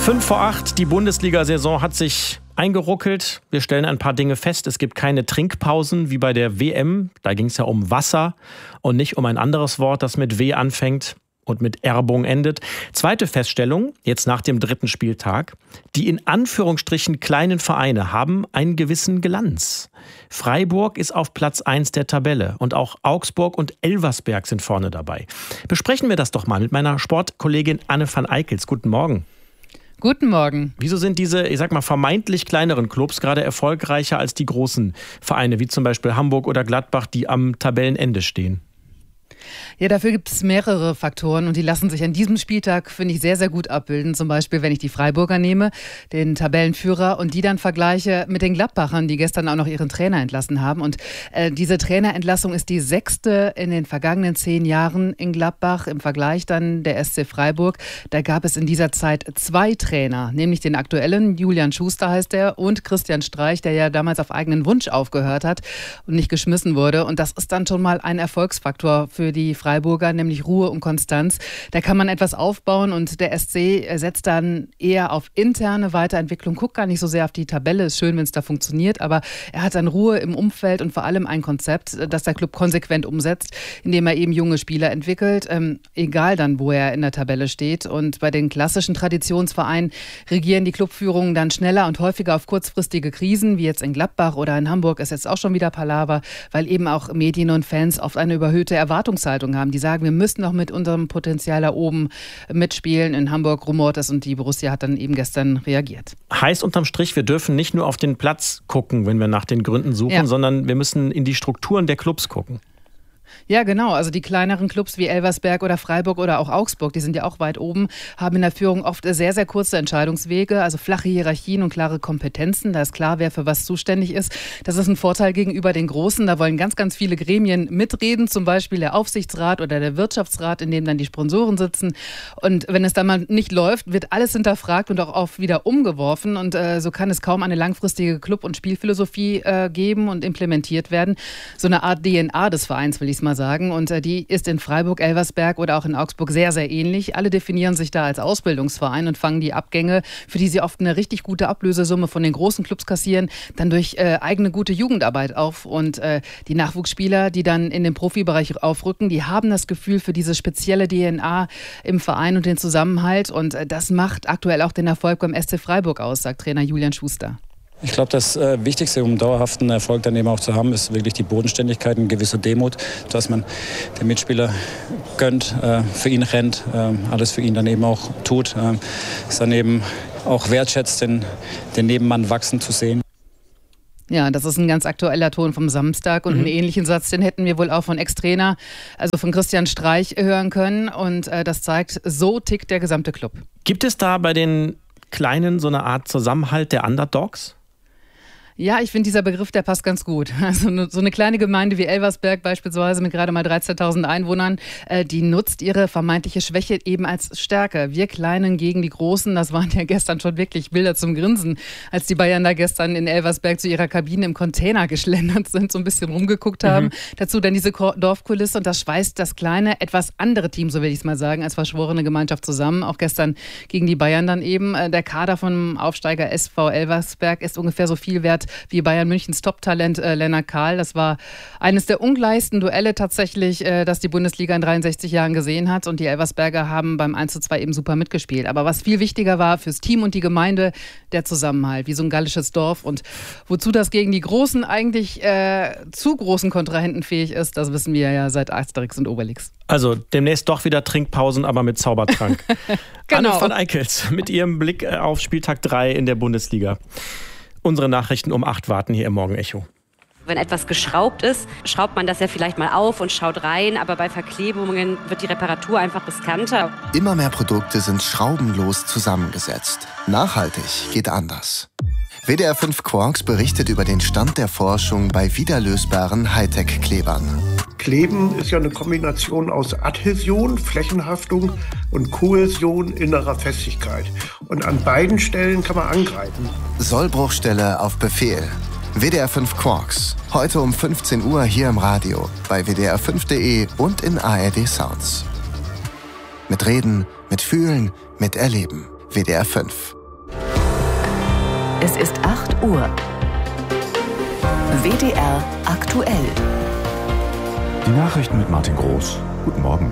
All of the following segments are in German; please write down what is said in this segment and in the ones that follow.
7:55, die Bundesliga-Saison hat sich eingeruckelt. Wir stellen ein paar Dinge fest. Es gibt keine Trinkpausen wie bei der WM. Da ging es ja um Wasser und nicht um ein anderes Wort, das mit W anfängt und mit Erbung endet. Zweite Feststellung, jetzt nach dem 3. Spieltag. Die in Anführungsstrichen kleinen Vereine haben einen gewissen Glanz. Freiburg ist auf Platz 1 der Tabelle und auch Augsburg und Elversberg sind vorne dabei. Besprechen wir das doch mal mit meiner Sportkollegin Anne van Eickels. Guten Morgen. Guten Morgen. Wieso sind diese, ich sag mal, vermeintlich kleineren Clubs gerade erfolgreicher als die großen Vereine, wie zum Beispiel Hamburg oder Gladbach, die am Tabellenende stehen? Ja, dafür gibt es mehrere Faktoren und die lassen sich an diesem Spieltag, finde ich, sehr, sehr gut abbilden. Zum Beispiel, wenn ich die Freiburger nehme, den Tabellenführer, und die dann vergleiche mit den Gladbachern, die gestern auch noch ihren Trainer entlassen haben. Und diese Trainerentlassung ist die 6. in den vergangenen 10 Jahren in Gladbach. Im Vergleich dann der SC Freiburg. Da gab es in dieser Zeit 2 Trainer, nämlich den aktuellen, Julian Schuster heißt er, und Christian Streich, der ja damals auf eigenen Wunsch aufgehört hat und nicht geschmissen wurde. Und das ist dann schon mal ein Erfolgsfaktor für die Freiburger, nämlich Ruhe und Konstanz. Da kann man etwas aufbauen und der SC setzt dann eher auf interne Weiterentwicklung, guckt gar nicht so sehr auf die Tabelle. Ist schön, wenn es da funktioniert, aber er hat dann Ruhe im Umfeld und vor allem ein Konzept, das der Club konsequent umsetzt, indem er eben junge Spieler entwickelt, egal dann, wo er in der Tabelle steht. Und bei den klassischen Traditionsvereinen reagieren die Clubführungen dann schneller und häufiger auf kurzfristige Krisen, wie jetzt in Gladbach oder in Hamburg ist jetzt auch schon wieder Palaver, weil eben auch Medien und Fans oft eine überhöhte Erwartungshaltung haben. Die sagen, wir müssen noch mit unserem Potenzial da oben mitspielen. In Hamburg rumort es und die Borussia hat dann eben gestern reagiert. Heißt unterm Strich, wir dürfen nicht nur auf den Platz gucken, wenn wir nach den Gründen suchen, sondern wir müssen in die Strukturen der Clubs gucken. Ja, genau. Also die kleineren Clubs wie Elversberg oder Freiburg oder auch Augsburg, die sind ja auch weit oben, haben in der Führung oft sehr, sehr kurze Entscheidungswege, also flache Hierarchien und klare Kompetenzen. Da ist klar, wer für was zuständig ist. Das ist ein Vorteil gegenüber den Großen. Da wollen ganz, ganz viele Gremien mitreden, zum Beispiel der Aufsichtsrat oder der Wirtschaftsrat, in dem dann die Sponsoren sitzen. Und wenn es dann mal nicht läuft, wird alles hinterfragt und auch oft wieder umgeworfen. Und so kann es kaum eine langfristige Club- und Spielphilosophie geben und implementiert werden. So eine Art DNA des Vereins, will ich mal sagen. Und die ist in Freiburg, Elversberg oder auch in Augsburg sehr, sehr ähnlich. Alle definieren sich da als Ausbildungsverein und fangen die Abgänge, für die sie oft eine richtig gute Ablösesumme von den großen Clubs kassieren, dann durch eigene gute Jugendarbeit auf. Und die Nachwuchsspieler, die dann in den Profibereich aufrücken, die haben das Gefühl für diese spezielle DNA im Verein und den Zusammenhalt. Und das macht aktuell auch den Erfolg beim SC Freiburg aus, sagt Trainer Julian Schuster. Ich glaube, das Wichtigste, um dauerhaften Erfolg dann eben auch zu haben, ist wirklich die Bodenständigkeit, eine gewisse Demut, dass man den Mitspieler gönnt, für ihn rennt, alles für ihn dann eben auch tut, es dann eben auch wertschätzt, den Nebenmann wachsen zu sehen. Ja, das ist ein ganz aktueller Ton vom Samstag und einen ähnlichen Satz, den hätten wir wohl auch von Ex-Trainer, also von Christian Streich, hören können und das zeigt, so tickt der gesamte Club. Gibt es da bei den Kleinen so eine Art Zusammenhalt der Underdogs? Ja, ich finde, dieser Begriff, der passt ganz gut. Also so eine kleine Gemeinde wie Elversberg beispielsweise mit gerade mal 13.000 Einwohnern, die nutzt ihre vermeintliche Schwäche eben als Stärke. Wir Kleinen gegen die Großen, das waren ja gestern schon wirklich Bilder zum Grinsen, als die Bayern da gestern in Elversberg zu ihrer Kabine im Container geschlendert sind, so ein bisschen rumgeguckt haben. Dazu dann diese Dorfkulisse und das schweißt das kleine, etwas andere Team, so will ich es mal sagen, als verschworene Gemeinschaft zusammen. Auch gestern gegen die Bayern dann eben. Der Kader vom Aufsteiger SV Elversberg ist ungefähr so viel wert wie Bayern Münchens Top-Talent Lennart Kahl. Das war eines der ungleichsten Duelle tatsächlich, das die Bundesliga in 63 Jahren gesehen hat. Und die Elversberger haben beim 1:2 eben super mitgespielt. Aber was viel wichtiger war fürs Team und die Gemeinde, der Zusammenhalt, wie so ein gallisches Dorf. Und wozu das gegen die großen, eigentlich zu großen Kontrahenten fähig ist, das wissen wir ja seit Asterix und Obelix. Also demnächst doch wieder Trinkpausen, aber mit Zaubertrank. Genau. Anne van Eickels mit ihrem Blick auf Spieltag 3 in der Bundesliga. Unsere Nachrichten um 8 warten hier im Morgenecho. Wenn etwas geschraubt ist, schraubt man das ja vielleicht mal auf und schaut rein, aber bei Verklebungen wird die Reparatur einfach riskanter. Immer mehr Produkte sind schraubenlos zusammengesetzt. Nachhaltig geht anders. WDR 5 Quarks berichtet über den Stand der Forschung bei wiederlösbaren Hightech-Klebern. Kleben ist ja eine Kombination aus Adhäsion, Flächenhaftung und Kohäsion, innerer Festigkeit. Und an beiden Stellen kann man angreifen. Sollbruchstelle auf Befehl. WDR 5 Quarks. Heute um 15 Uhr hier im Radio, bei wdr5.de und in ARD Sounds. Mit Reden, mit Fühlen, mit Erleben. WDR 5. Es ist 8 Uhr. WDR aktuell. Die Nachrichten mit Martin Groß. Guten Morgen.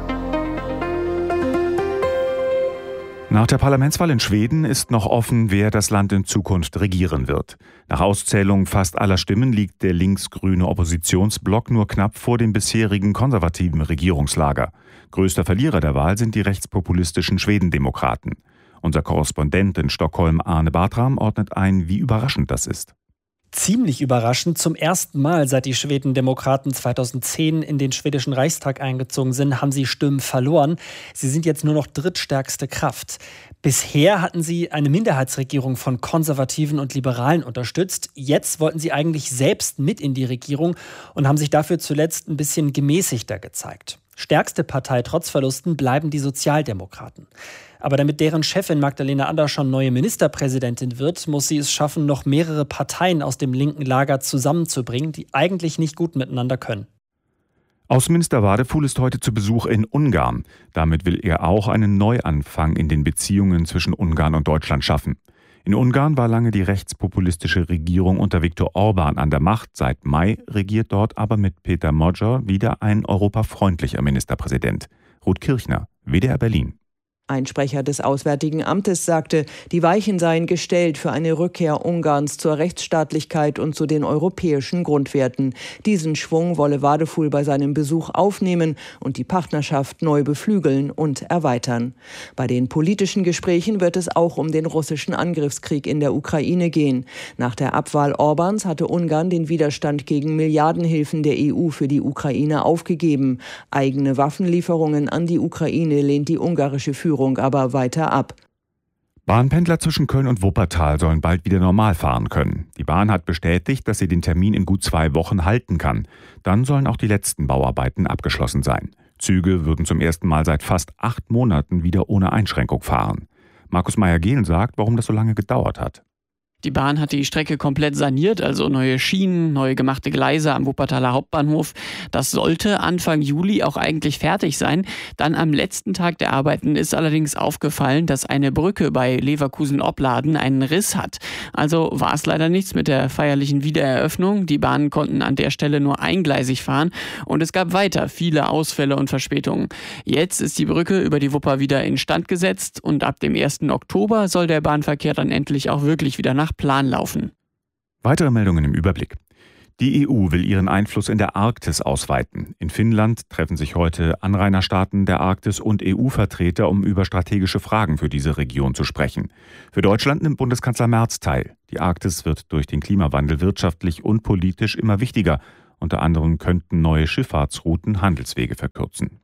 Nach der Parlamentswahl in Schweden ist noch offen, wer das Land in Zukunft regieren wird. Nach Auszählung fast aller Stimmen liegt der linksgrüne Oppositionsblock nur knapp vor dem bisherigen konservativen Regierungslager. Größter Verlierer der Wahl sind die rechtspopulistischen Schwedendemokraten. Unser Korrespondent in Stockholm, Arne Bartram, ordnet ein, wie überraschend das ist. Ziemlich überraschend. Zum ersten Mal, seit die Schwedendemokraten 2010 in den schwedischen Reichstag eingezogen sind, haben sie Stimmen verloren. Sie sind jetzt nur noch drittstärkste Kraft. Bisher hatten sie eine Minderheitsregierung von Konservativen und Liberalen unterstützt. Jetzt wollten sie eigentlich selbst mit in die Regierung und haben sich dafür zuletzt ein bisschen gemäßigter gezeigt. Stärkste Partei trotz Verlusten bleiben die Sozialdemokraten. Aber damit deren Chefin Magdalena Andersson neue Ministerpräsidentin wird, muss sie es schaffen, noch mehrere Parteien aus dem linken Lager zusammenzubringen, die eigentlich nicht gut miteinander können. Außenminister Wadefuhl ist heute zu Besuch in Ungarn. Damit will er auch einen Neuanfang in den Beziehungen zwischen Ungarn und Deutschland schaffen. In Ungarn war lange die rechtspopulistische Regierung unter Viktor Orbán an der Macht. Seit Mai regiert dort aber mit Peter Magyar wieder ein europafreundlicher Ministerpräsident. Ruth Kirchner, WDR Berlin. Ein Sprecher des Auswärtigen Amtes sagte, die Weichen seien gestellt für eine Rückkehr Ungarns zur Rechtsstaatlichkeit und zu den europäischen Grundwerten. Diesen Schwung wolle Wadefuhl bei seinem Besuch aufnehmen und die Partnerschaft neu beflügeln und erweitern. Bei den politischen Gesprächen wird es auch um den russischen Angriffskrieg in der Ukraine gehen. Nach der Abwahl Orbáns hatte Ungarn den Widerstand gegen Milliardenhilfen der EU für die Ukraine aufgegeben. Eigene Waffenlieferungen an die Ukraine lehnt die ungarische Führung aber weiter ab. Bahnpendler zwischen Köln und Wuppertal sollen bald wieder normal fahren können. Die Bahn hat bestätigt, dass sie den Termin in gut 2 Wochen halten kann. Dann sollen auch die letzten Bauarbeiten abgeschlossen sein. Züge würden zum ersten Mal seit fast 8 Monaten wieder ohne Einschränkung fahren. Markus Meyer-Gehl sagt, warum das so lange gedauert hat. Die Bahn hat die Strecke komplett saniert, also neue Schienen, neu gemachte Gleise am Wuppertaler Hauptbahnhof. Das sollte Anfang Juli auch eigentlich fertig sein. Dann am letzten Tag der Arbeiten ist allerdings aufgefallen, dass eine Brücke bei Leverkusen-Opladen einen Riss hat. Also war es leider nichts mit der feierlichen Wiedereröffnung. Die Bahnen konnten an der Stelle nur eingleisig fahren und es gab weiter viele Ausfälle und Verspätungen. Jetzt ist die Brücke über die Wupper wieder instand gesetzt und ab dem 1. Oktober soll der Bahnverkehr dann endlich auch wirklich wieder nach Plan laufen. Weitere Meldungen im Überblick. Die EU will ihren Einfluss in der Arktis ausweiten. In Finnland treffen sich heute Anrainerstaaten der Arktis und EU-Vertreter, um über strategische Fragen für diese Region zu sprechen. Für Deutschland nimmt Bundeskanzler Merz teil. Die Arktis wird durch den Klimawandel wirtschaftlich und politisch immer wichtiger. Unter anderem könnten neue Schifffahrtsrouten Handelswege verkürzen.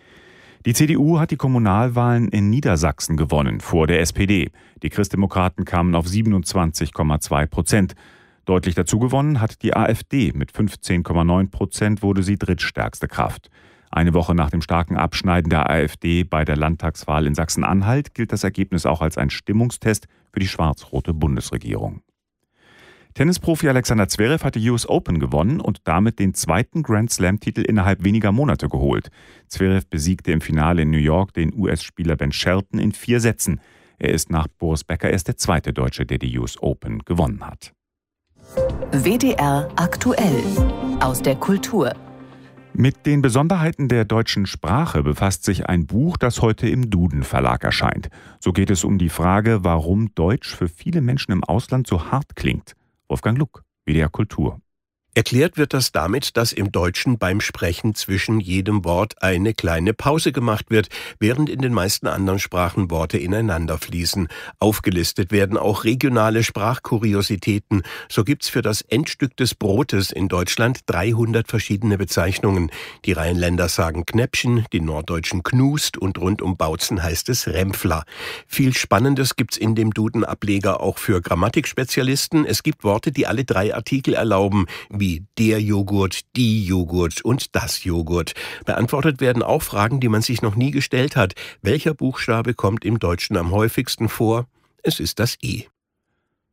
Die CDU hat die Kommunalwahlen in Niedersachsen gewonnen, vor der SPD. Die Christdemokraten kamen auf 27,2%. Deutlich dazu gewonnen hat die AfD. Mit 15,9% wurde sie drittstärkste Kraft. Eine Woche nach dem starken Abschneiden der AfD bei der Landtagswahl in Sachsen-Anhalt gilt das Ergebnis auch als ein Stimmungstest für die schwarz-rote Bundesregierung. Tennisprofi Alexander Zverev hat die US Open gewonnen und damit den 2. Grand-Slam-Titel innerhalb weniger Monate geholt. Zverev besiegte im Finale in New York den US-Spieler Ben Shelton in 4 Sätzen. Er ist nach Boris Becker erst der 2. Deutsche, der die US Open gewonnen hat. WDR aktuell aus der Kultur. Mit den Besonderheiten der deutschen Sprache befasst sich ein Buch, das heute im Duden Verlag erscheint. So geht es um die Frage, warum Deutsch für viele Menschen im Ausland so hart klingt. Wolfgang Luck, WDR Kultur. Erklärt wird das damit, dass im Deutschen beim Sprechen zwischen jedem Wort eine kleine Pause gemacht wird, während in den meisten anderen Sprachen Worte ineinander fließen. Aufgelistet werden auch regionale Sprachkuriositäten. So gibt's für das Endstück des Brotes in Deutschland 300 verschiedene Bezeichnungen. Die Rheinländer sagen Knäppchen, die Norddeutschen Knust und rund um Bautzen heißt es Rempfler. Viel Spannendes gibt's in dem Duden-Ableger auch für Grammatikspezialisten. Es gibt Worte, die alle 3 Artikel erlauben, wie der Joghurt, die Joghurt und das Joghurt. Beantwortet werden auch Fragen, die man sich noch nie gestellt hat. Welcher Buchstabe kommt im Deutschen am häufigsten vor? Es ist das E.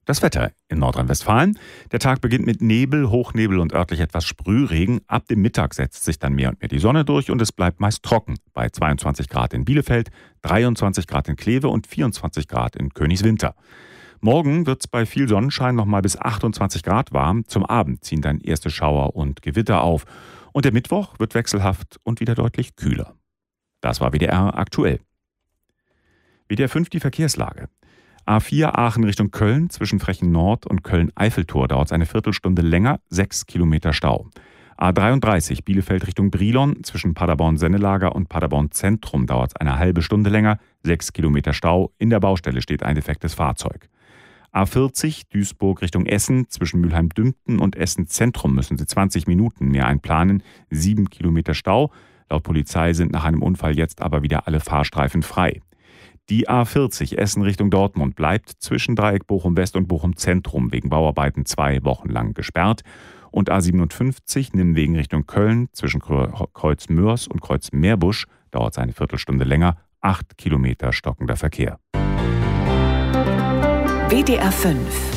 Das Wetter in Nordrhein-Westfalen. Der Tag beginnt mit Nebel, Hochnebel und örtlich etwas Sprühregen. Ab dem Mittag setzt sich dann mehr und mehr die Sonne durch und es bleibt meist trocken. Bei 22 Grad in Bielefeld, 23 Grad in Kleve und 24 Grad in Königswinter. Morgen wird es bei viel Sonnenschein noch mal bis 28 Grad warm. Zum Abend ziehen dann erste Schauer und Gewitter auf. Und der Mittwoch wird wechselhaft und wieder deutlich kühler. Das war WDR aktuell. WDR 5 die Verkehrslage. A4 Aachen Richtung Köln zwischen Frechen Nord und Köln-Eiffeltor dauert es eine Viertelstunde länger, 6 Kilometer Stau. A33 Bielefeld Richtung Brilon zwischen Paderborn-Sennelager und Paderborn-Zentrum dauert es eine halbe Stunde länger, 6 Kilometer Stau. In der Baustelle steht ein defektes Fahrzeug. A40 Duisburg Richtung Essen zwischen Mülheim-Dümpten und Essen-Zentrum müssen Sie 20 Minuten mehr einplanen, 7 Kilometer Stau. Laut Polizei sind nach einem Unfall jetzt aber wieder alle Fahrstreifen frei. Die A40 Essen Richtung Dortmund bleibt zwischen Dreieck Bochum-West und Bochum-Zentrum wegen Bauarbeiten 2 Wochen lang gesperrt. Und A57 Nimwegen Richtung Köln zwischen Kreuz Mörs und Kreuz Meerbusch dauert es eine Viertelstunde länger, 8 Kilometer stockender Verkehr. WDR 5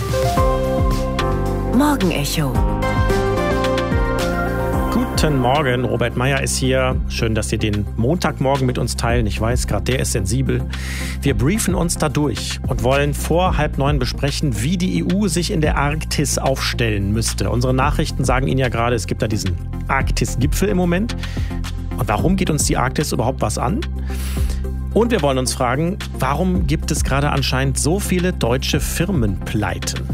Morgenecho. Guten Morgen, Robert Meyer ist hier. Schön, dass Sie den Montagmorgen mit uns teilen. Ich weiß, gerade der ist sensibel. Wir briefen uns da durch und wollen vor 8:30 besprechen, wie die EU sich in der Arktis aufstellen müsste. Unsere Nachrichten sagen Ihnen ja gerade, es gibt da diesen Arktis-Gipfel im Moment. Und warum geht uns die Arktis überhaupt was an? Und wir wollen uns fragen, warum gibt es gerade anscheinend so viele deutsche Firmenpleiten?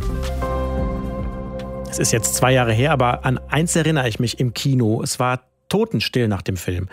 Es ist jetzt 2 Jahre her, aber an eins erinnere ich mich im Kino. Es war totenstill nach dem Film.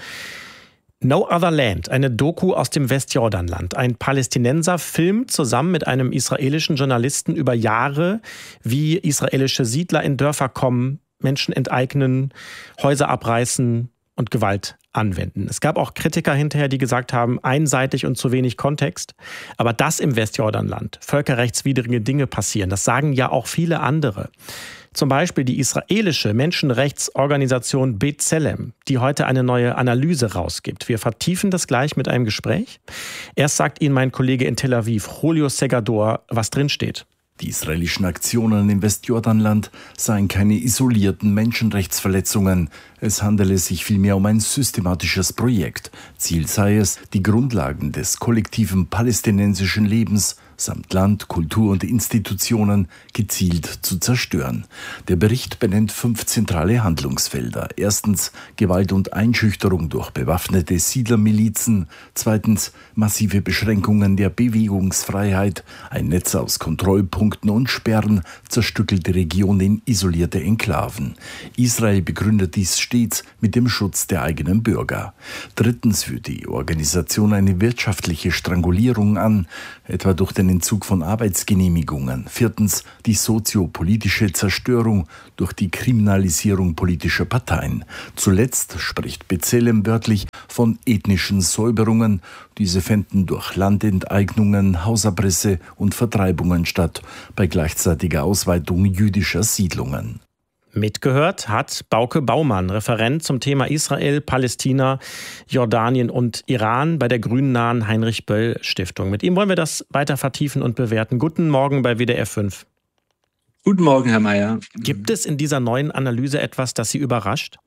No Other Land, eine Doku aus dem Westjordanland. Ein Palästinenser filmt zusammen mit einem israelischen Journalisten über Jahre, wie israelische Siedler in Dörfer kommen, Menschen enteignen, Häuser abreißen und Gewalt anwenden. Es gab auch Kritiker hinterher, die gesagt haben, einseitig und zu wenig Kontext. Aber dass im Westjordanland völkerrechtswidrige Dinge passieren, das sagen ja auch viele andere. Zum Beispiel die israelische Menschenrechtsorganisation B'Tselem, die heute eine neue Analyse rausgibt. Wir vertiefen das gleich mit einem Gespräch. Erst sagt Ihnen mein Kollege in Tel Aviv, Julio Segador, was drinsteht. Die israelischen Aktionen im Westjordanland seien keine isolierten Menschenrechtsverletzungen. Es handele sich vielmehr um ein systematisches Projekt. Ziel sei es, die Grundlagen des kollektiven palästinensischen Lebens samt Land, Kultur und Institutionen gezielt zu zerstören. Der Bericht benennt 5 zentrale Handlungsfelder. Erstens Gewalt und Einschüchterung durch bewaffnete Siedlermilizen. Zweitens massive Beschränkungen der Bewegungsfreiheit. Ein Netz aus Kontrollpunkten und Sperren zerstückelt die Region in isolierte Enklaven. Israel begründet dies stets mit dem Schutz der eigenen Bürger. Drittens führt die Organisation eine wirtschaftliche Strangulierung an, etwa durch den Entzug von Arbeitsgenehmigungen. Viertens die soziopolitische Zerstörung durch die Kriminalisierung politischer Parteien. Zuletzt spricht B'Tselem wörtlich von ethnischen Säuberungen. Diese fänden durch Landenteignungen, Hausabrisse und Vertreibungen statt, bei gleichzeitiger Ausweitung jüdischer Siedlungen. Mitgehört hat Bauke Baumann, Referent zum Thema Israel, Palästina, Jordanien und Iran bei der grünnahen Heinrich-Böll-Stiftung. Mit ihm wollen wir das weiter vertiefen und bewerten. Guten Morgen bei WDR 5. Guten Morgen, Herr Meyer. Gibt es in dieser neuen Analyse etwas, das Sie überrascht?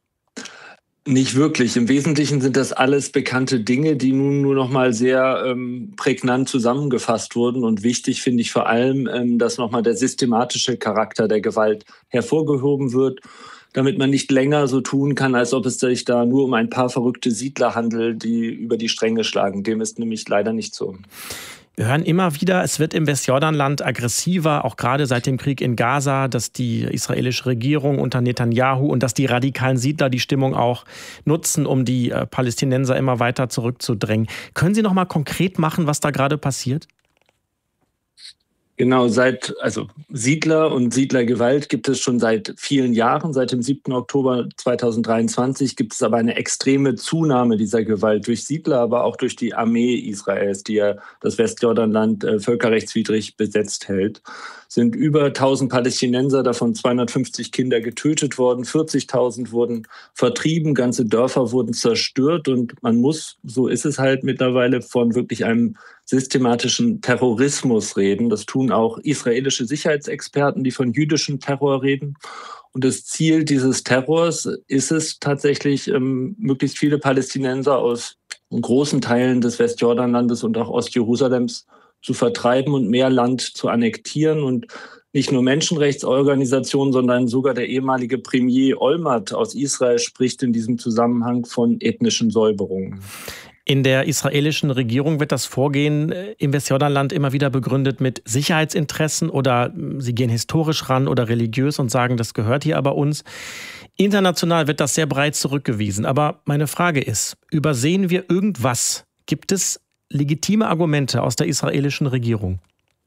Nicht wirklich. Im Wesentlichen sind das alles bekannte Dinge, die nun nur noch mal sehr prägnant zusammengefasst wurden. Und wichtig finde ich vor allem, dass noch mal der systematische Charakter der Gewalt hervorgehoben wird, damit man nicht länger so tun kann, als ob es sich da nur um ein paar verrückte Siedler handelt, die über die Stränge schlagen. Dem ist nämlich leider nicht so. Wir hören immer wieder, es wird im Westjordanland aggressiver, auch gerade seit dem Krieg in Gaza, dass die israelische Regierung unter Netanyahu und dass die radikalen Siedler die Stimmung auch nutzen, um die Palästinenser immer weiter zurückzudrängen. Können Sie noch mal konkret machen, was da gerade passiert? Genau, Siedler und Siedlergewalt gibt es schon seit vielen Jahren. Seit dem 7. Oktober 2023 gibt es aber eine extreme Zunahme dieser Gewalt durch Siedler, aber auch durch die Armee Israels, die ja das Westjordanland völkerrechtswidrig besetzt hält. Sind über 1000 Palästinenser, davon 250 Kinder getötet worden, 40.000 wurden vertrieben, ganze Dörfer wurden zerstört und man muss, so ist es halt mittlerweile, von wirklich einem systematischen Terrorismus reden. Das tun auch israelische Sicherheitsexperten, die von jüdischem Terror reden. Und das Ziel dieses Terrors ist es tatsächlich, möglichst viele Palästinenser aus großen Teilen des Westjordanlandes und auch Ostjerusalems zu vertreiben und mehr Land zu annektieren. Und nicht nur Menschenrechtsorganisationen, sondern sogar der ehemalige Premier Olmert aus Israel spricht in diesem Zusammenhang von ethnischen Säuberungen. In der israelischen Regierung wird das Vorgehen im Westjordanland immer wieder begründet mit Sicherheitsinteressen oder sie gehen historisch ran oder religiös und sagen, das gehört hier aber uns. International wird das sehr breit zurückgewiesen. Aber meine Frage ist, übersehen wir irgendwas? Gibt es legitime Argumente aus der israelischen Regierung?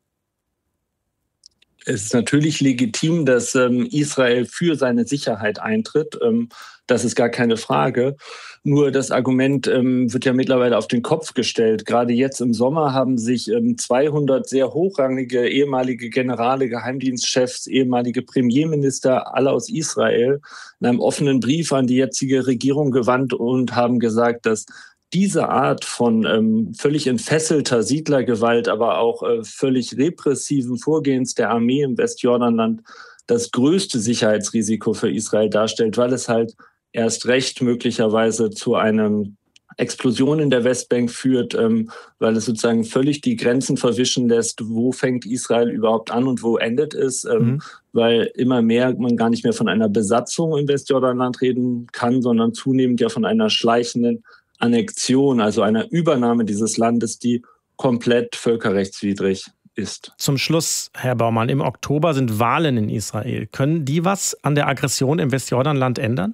Es ist natürlich legitim, dass Israel für seine Sicherheit eintritt. Das ist gar keine Frage. Nur das Argument wird ja mittlerweile auf den Kopf gestellt. Gerade jetzt im Sommer haben sich 200 sehr hochrangige ehemalige Generale, Geheimdienstchefs, ehemalige Premierminister, alle aus Israel, in einem offenen Brief an die jetzige Regierung gewandt und haben gesagt, dass diese Art von völlig entfesselter Siedlergewalt, aber auch völlig repressiven Vorgehens der Armee im Westjordanland das größte Sicherheitsrisiko für Israel darstellt, weil es halt erst recht möglicherweise zu einer Explosion in der Westbank führt, weil es sozusagen völlig die Grenzen verwischen lässt, wo fängt Israel überhaupt an und wo endet es, weil immer mehr man gar nicht mehr von einer Besatzung im Westjordanland reden kann, sondern zunehmend ja von einer schleichenden Annexion, also einer Übernahme dieses Landes, die komplett völkerrechtswidrig ist. Zum Schluss, Herr Baumann, im Oktober sind Wahlen in Israel. Können die was an der Aggression im Westjordanland ändern?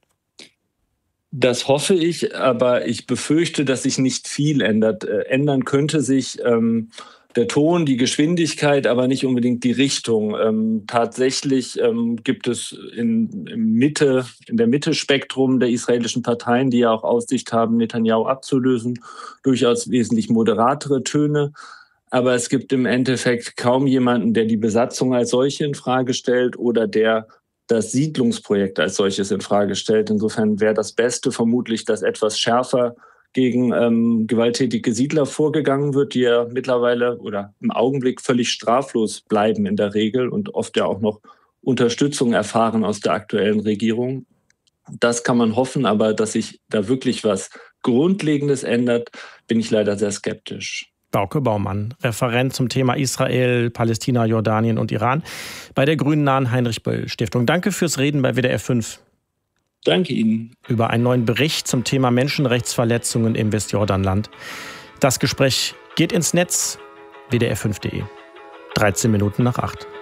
Das hoffe ich, aber ich befürchte, dass sich nicht viel ändert. Ändern könnte sich der Ton, die Geschwindigkeit, aber nicht unbedingt die Richtung. Tatsächlich gibt es in der Mitte-Spektrum der israelischen Parteien, die ja auch Aussicht haben, Netanyahu abzulösen, durchaus wesentlich moderatere Töne. Aber es gibt im Endeffekt kaum jemanden, der die Besatzung als solche in Frage stellt oder der das Siedlungsprojekt als solches in Frage stellt. Insofern wäre das Beste vermutlich, dass etwas schärfer gegen gewalttätige Siedler vorgegangen wird, die ja mittlerweile oder im Augenblick völlig straflos bleiben in der Regel und oft ja auch noch Unterstützung erfahren aus der aktuellen Regierung. Das kann man hoffen, aber dass sich da wirklich was Grundlegendes ändert, bin ich leider sehr skeptisch. Bauke Baumann, Referent zum Thema Israel, Palästina, Jordanien und Iran bei der Grünen Nahen Heinrich-Böll-Stiftung. Danke fürs Reden bei WDR 5. Danke Ihnen. Über einen neuen Bericht zum Thema Menschenrechtsverletzungen im Westjordanland. Das Gespräch geht ins Netz, wdr5.de. 13 Minuten nach 8.